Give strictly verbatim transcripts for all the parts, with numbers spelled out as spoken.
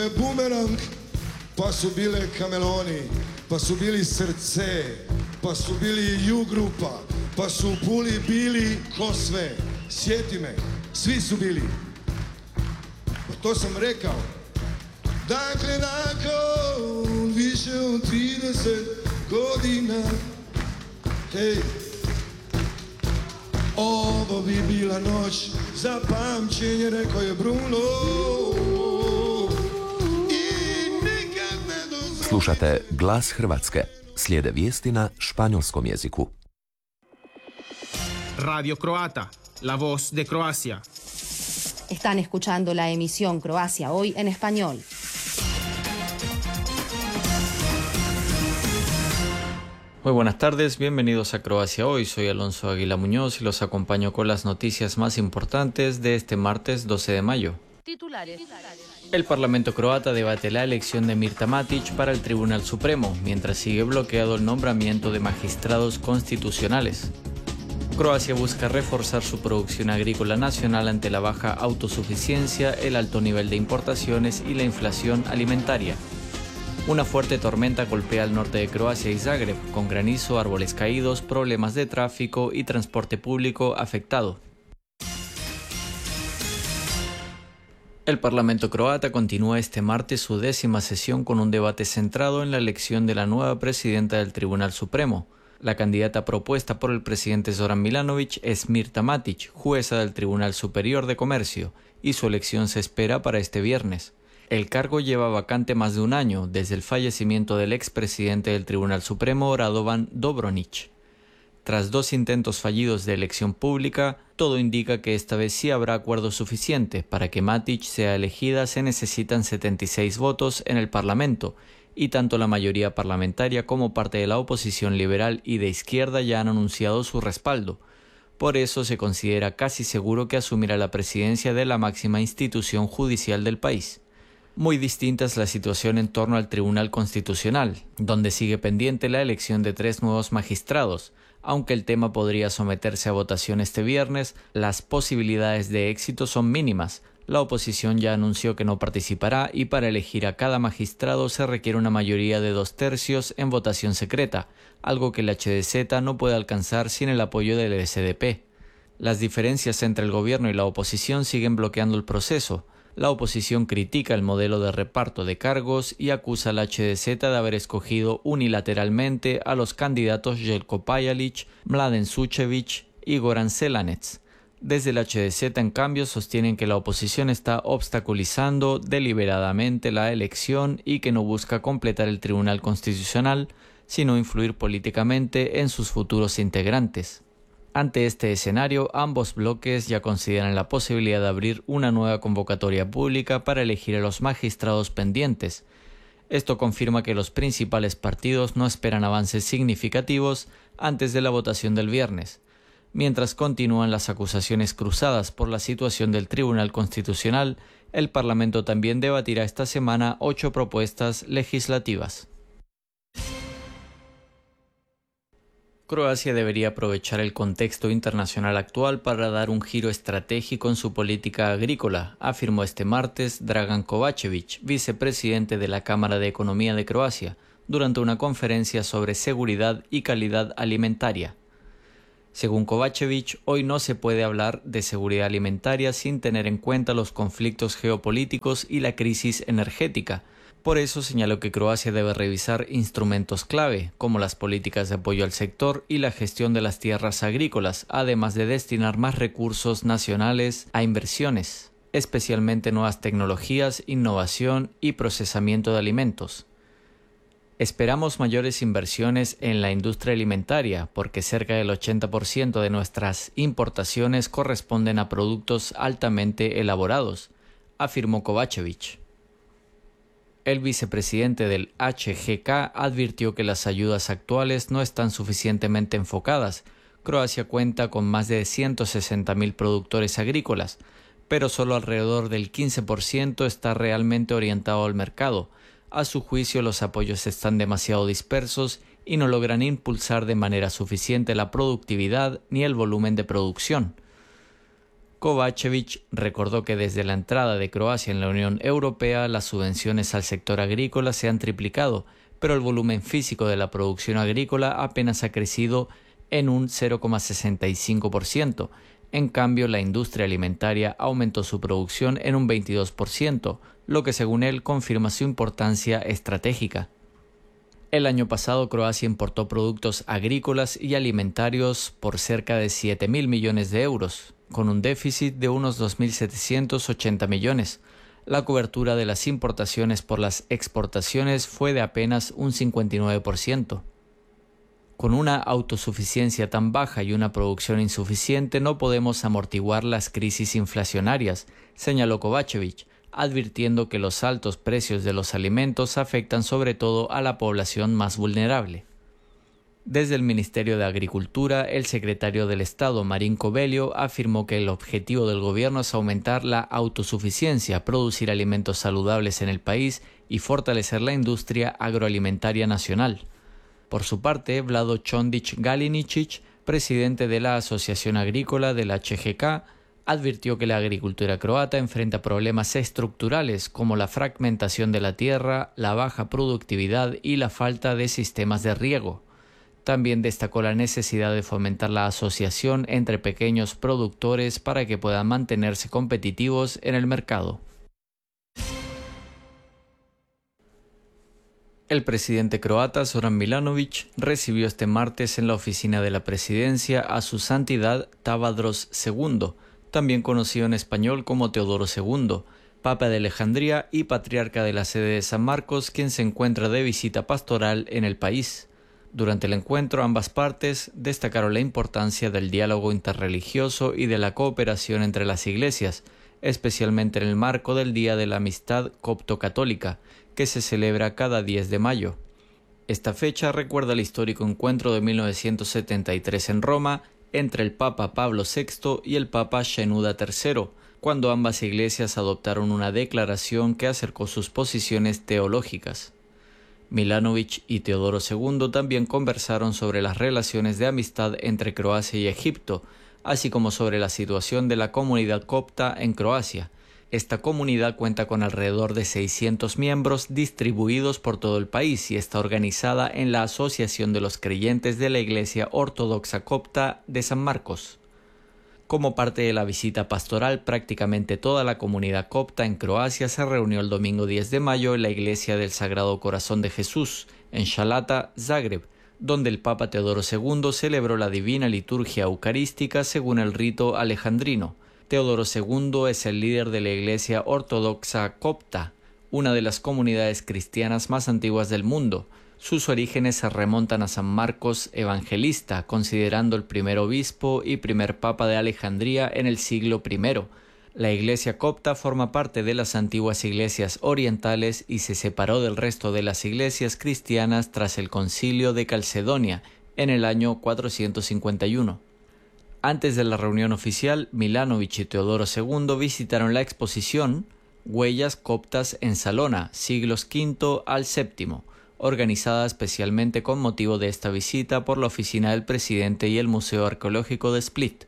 je bumerang, pa su bile kameloni, pa su bili srce, pa su bili U grupa, pa su u Puli bili ko sve. Sjeti me, svi su bili. Pa to sam rekao. Dakle, nakon više od trideset godina, hej, ovo bi bila noć za pamćenje, rekao je Bruno. Slušate Glas Hrvatske. Slijede vijesti na španjolskom jeziku. Radio Croata, la voz de Croacia. Están escuchando la emisión Croacia Hoy en español. Muy buenas tardes, bienvenidos a Croacia Hoy. Soy Alonso Aguilar Muñoz y los acompaño con las noticias más importantes de este martes doce de mayo. Titulares. El Parlamento croata debate la elección de Mirta Matić para el Tribunal Supremo, mientras sigue bloqueado el nombramiento de magistrados constitucionales. Croacia busca reforzar su producción agrícola nacional ante la baja autosuficiencia, el alto nivel de importaciones y la inflación alimentaria. Una fuerte tormenta golpea al norte de Croacia y Zagreb, con granizo, árboles caídos, problemas de tráfico y transporte público afectado. El Parlamento croata continúa este martes su décima sesión con un debate centrado en la elección de la nueva presidenta del Tribunal Supremo. La candidata propuesta por el presidente Zoran Milanović es Mirta Matić, jueza del Tribunal Superior de Comercio, y su elección se espera para este viernes. El cargo lleva vacante más de un año, desde el fallecimiento del expresidente del Tribunal Supremo, Radovan Dobronić. Tras dos intentos fallidos de elección pública, todo indica que esta vez sí habrá acuerdo suficiente. Para que Matić sea elegida se necesitan setenta y seis votos en el Parlamento, y tanto la mayoría parlamentaria como parte de la oposición liberal y de izquierda ya han anunciado su respaldo. Por eso se considera casi seguro que asumirá la presidencia de la máxima institución judicial del país. Muy distinta es la situación en torno al Tribunal Constitucional, donde sigue pendiente la elección de tres nuevos magistrados. Aunque el tema podría someterse a votación este viernes, las posibilidades de éxito son mínimas. La oposición ya anunció que no participará y para elegir a cada magistrado se requiere una mayoría de dos tercios en votación secreta, algo que el H D Z no puede alcanzar sin el apoyo del S D P. Las diferencias entre el gobierno y la oposición siguen bloqueando el proceso. La oposición critica el modelo de reparto de cargos y acusa al H D Z de haber escogido unilateralmente a los candidatos Jelko Pajalić, Mladen Sučević y Goran Selanec. Desde el H D Z, en cambio, sostienen que la oposición está obstaculizando deliberadamente la elección y que no busca completar el Tribunal Constitucional, sino influir políticamente en sus futuros integrantes. Ante este escenario, ambos bloques ya consideran la posibilidad de abrir una nueva convocatoria pública para elegir a los magistrados pendientes. Esto confirma que los principales partidos no esperan avances significativos antes de la votación del viernes. Mientras continúan las acusaciones cruzadas por la situación del Tribunal Constitucional, el Parlamento también debatirá esta semana ocho propuestas legislativas. Croacia debería aprovechar el contexto internacional actual para dar un giro estratégico en su política agrícola, afirmó este martes Dragan Kovačević, vicepresidente de la Cámara de Economía de Croacia, durante una conferencia sobre seguridad y calidad alimentaria. Según Kovačević, hoy no se puede hablar de seguridad alimentaria sin tener en cuenta los conflictos geopolíticos y la crisis energética. Por eso señaló que Croacia debe revisar instrumentos clave, como las políticas de apoyo al sector y la gestión de las tierras agrícolas, además de destinar más recursos nacionales a inversiones, especialmente nuevas tecnologías, innovación y procesamiento de alimentos. Esperamos mayores inversiones en la industria alimentaria, porque cerca del ochenta por ciento de nuestras importaciones corresponden a productos altamente elaborados, afirmó Kovačević. El vicepresidente del H G K advirtió que las ayudas actuales no están suficientemente enfocadas. Croacia cuenta con más de ciento sesenta mil productores agrícolas, pero solo alrededor del quince por ciento está realmente orientado al mercado. A su juicio, los apoyos están demasiado dispersos y no logran impulsar de manera suficiente la productividad ni el volumen de producción. Kovačević recordó que desde la entrada de Croacia en la Unión Europea las subvenciones al sector agrícola se han triplicado, pero el volumen físico de la producción agrícola apenas ha crecido en un cero coma sesenta y cinco por ciento. En cambio, la industria alimentaria aumentó su producción en un veintidós por ciento, lo que según él confirma su importancia estratégica. El año pasado Croacia importó productos agrícolas y alimentarios por cerca de siete mil millones de euros, con un déficit de unos dos mil setecientos ochenta millones. La cobertura de las importaciones por las exportaciones fue de apenas un cincuenta y nueve por ciento. Con una autosuficiencia tan baja y una producción insuficiente no podemos amortiguar las crisis inflacionarias, señaló Kovačević, advirtiendo que los altos precios de los alimentos afectan sobre todo a la población más vulnerable. Desde el Ministerio de Agricultura, el secretario del Estado, Marin Kovelio, afirmó que el objetivo del gobierno es aumentar la autosuficiencia, producir alimentos saludables en el país y fortalecer la industria agroalimentaria nacional. Por su parte, Vlado Chondić Galiničić, presidente de la Asociación Agrícola de la H G K, advirtió que la agricultura croata enfrenta problemas estructurales como la fragmentación de la tierra, la baja productividad y la falta de sistemas de riego. También destacó la necesidad de fomentar la asociación entre pequeños productores para que puedan mantenerse competitivos en el mercado. El presidente croata Zoran Milanović recibió este martes en la oficina de la presidencia a su santidad Tavadros segundo, también conocido en español como Teodoro segundo, Papa de Alejandría y patriarca de la sede de San Marcos, quien se encuentra de visita pastoral en el país. Durante el encuentro, ambas partes destacaron la importancia del diálogo interreligioso y de la cooperación entre las iglesias, especialmente en el marco del Día de la Amistad Copto-Católica, que se celebra cada diez de mayo. Esta fecha recuerda el histórico encuentro de mil novecientos setenta y tres en Roma entre el Papa Pablo sexto y el Papa Shenouda tercero, cuando ambas iglesias adoptaron una declaración que acercó sus posiciones teológicas. Milanović y Teodoro segundo también conversaron sobre las relaciones de amistad entre Croacia y Egipto, así como sobre la situación de la comunidad copta en Croacia. Esta comunidad cuenta con alrededor de seiscientos miembros distribuidos por todo el país y está organizada en la Asociación de los Creyentes de la Iglesia Ortodoxa Copta de San Marcos. Como parte de la visita pastoral, prácticamente toda la comunidad copta en Croacia se reunió el domingo diez de mayo en la Iglesia del Sagrado Corazón de Jesús, en Šalata, Zagreb, donde el Papa Teodoro segundo celebró la divina liturgia eucarística según el rito alejandrino. Teodoro segundo es el líder de la Iglesia Ortodoxa Copta, una de las comunidades cristianas más antiguas del mundo. Sus orígenes se remontan a San Marcos Evangelista, considerando el primer obispo y primer papa de Alejandría en el siglo primero. La Iglesia Copta forma parte de las antiguas iglesias orientales y se separó del resto de las iglesias cristianas tras el Concilio de Calcedonia en el año cuatrocientos cincuenta y uno. Antes de la reunión oficial, Milanović y Teodoro segundo visitaron la exposición Huellas Coptas en Salona, siglos quinto al séptimo, organizada especialmente con motivo de esta visita por la oficina del presidente y el Museo Arqueológico de Split.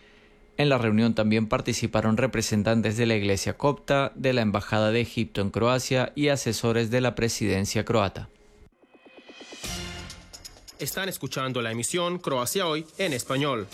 En la reunión también participaron representantes de la Iglesia Copta, de la Embajada de Egipto en Croacia y asesores de la presidencia croata. Están escuchando la emisión Croacia Hoy en español.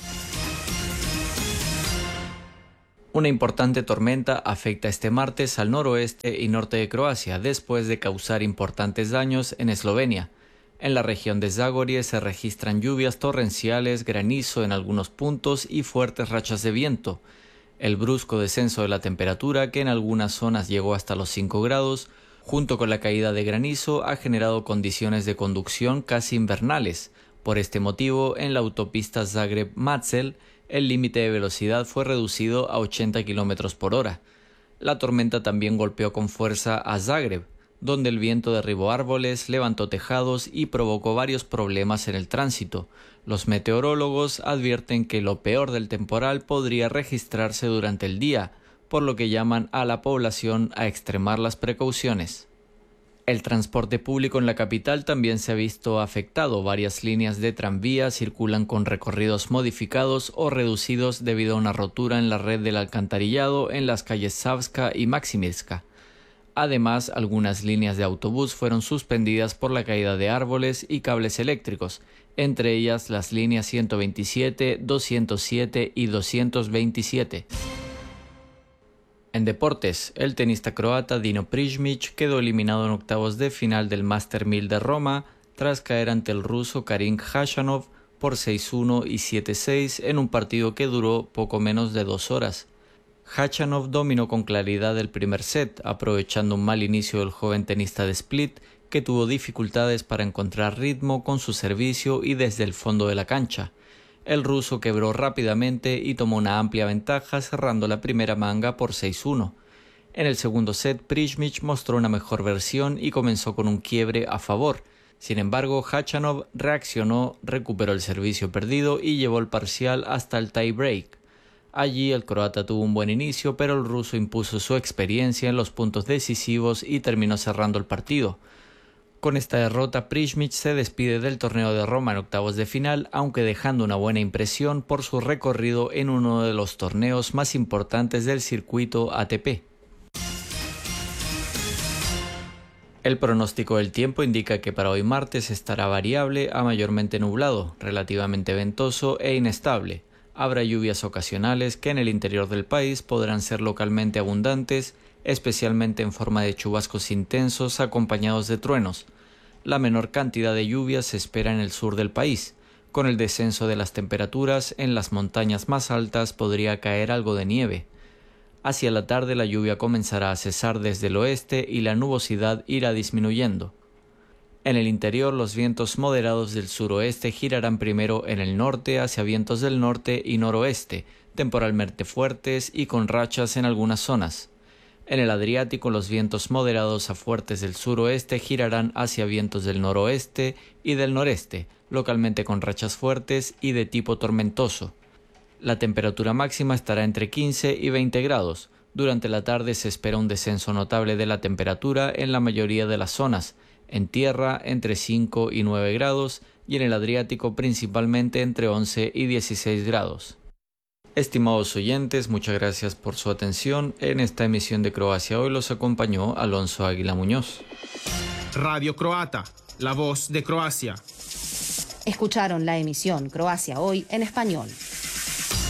Una importante tormenta afecta este martes al noroeste y norte de Croacia, después de causar importantes daños en Eslovenia. En la región de Zagorje se registran lluvias torrenciales, granizo en algunos puntos y fuertes rachas de viento. El brusco descenso de la temperatura, que en algunas zonas llegó hasta los cinco grados, junto con la caída de granizo, ha generado condiciones de conducción casi invernales. Por este motivo, en la autopista Zagreb-Macelj, el límite de velocidad fue reducido a ochenta kilómetros por hora. La tormenta también golpeó con fuerza a Zagreb, donde el viento derribó árboles, levantó tejados y provocó varios problemas en el tránsito. Los meteorólogos advierten que lo peor del temporal podría registrarse durante el día, por lo que llaman a la población a extremar las precauciones. El transporte público en la capital también se ha visto afectado. Varias líneas de tranvía circulan con recorridos modificados o reducidos debido a una rotura en la red del alcantarillado en las calles Savska y Maximirska. Además, algunas líneas de autobús fueron suspendidas por la caída de árboles y cables eléctricos, entre ellas las líneas ciento veintisiete, doscientos siete y doscientos veintisiete. En deportes, el tenista croata Dino Prizmic quedó eliminado en octavos de final del Master mil de Roma tras caer ante el ruso Karim Khachanov por seis uno y siete seis en un partido que duró poco menos de dos horas. Khachanov dominó con claridad el primer set, aprovechando un mal inicio del joven tenista de Split, que tuvo dificultades para encontrar ritmo con su servicio y desde el fondo de la cancha. El ruso quebró rápidamente y tomó una amplia ventaja cerrando la primera manga por seis uno. En el segundo set, Prizmic mostró una mejor versión y comenzó con un quiebre a favor. Sin embargo, Khachanov reaccionó, recuperó el servicio perdido y llevó el parcial hasta el tie break. Allí el croata tuvo un buen inicio, pero el ruso impuso su experiencia en los puntos decisivos y terminó cerrando el partido. Con esta derrota, Prizmic se despide del torneo de Roma en octavos de final, aunque dejando una buena impresión por su recorrido en uno de los torneos más importantes del circuito A T P. El pronóstico del tiempo indica que para hoy martes estará variable a mayormente nublado, relativamente ventoso e inestable. Habrá lluvias ocasionales que en el interior del país podrán ser localmente abundantes, especialmente en forma de chubascos intensos acompañados de truenos. La menor cantidad de lluvias se espera en el sur del país. Con el descenso de las temperaturas, en las montañas más altas podría caer algo de nieve. Hacia la tarde la lluvia comenzará a cesar desde el oeste y la nubosidad irá disminuyendo. En el interior, los vientos moderados del suroeste girarán primero en el norte hacia vientos del norte y noroeste, temporalmente fuertes y con rachas en algunas zonas. En el Adriático, los vientos moderados a fuertes del suroeste girarán hacia vientos del noroeste y del noreste, localmente con rachas fuertes y de tipo tormentoso. La temperatura máxima estará entre quince y veinte grados. Durante la tarde se espera un descenso notable de la temperatura en la mayoría de las zonas. En tierra entre cinco y nueve grados y en el Adriático principalmente entre once y dieciséis grados. Estimados oyentes, muchas gracias por su atención. En esta emisión de Croacia Hoy los acompañó Alonso Águila Muñoz. Radio Croata, la voz de Croacia. Escucharon la emisión Croacia Hoy en español.